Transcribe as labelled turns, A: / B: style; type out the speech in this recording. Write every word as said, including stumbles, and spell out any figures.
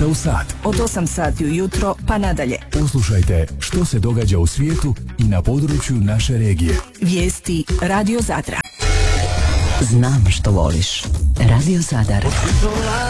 A: sata u sat.
B: Od osam sati ujutro pa nadalje.
A: Poslušajte što se događa u svijetu i na području naše regije.
B: Vijesti Radio Zadra.
C: Znam što voliš. Radio Zadar.